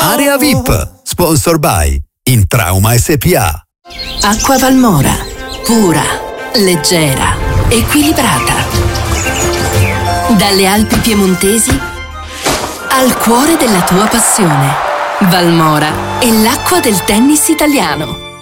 Area VIP, sponsor by Intrauma SPA. Acqua Valmora, pura, leggera, equilibrata. Dalle Alpi piemontesi al cuore della tua passione. Valmora è l'acqua del tennis italiano.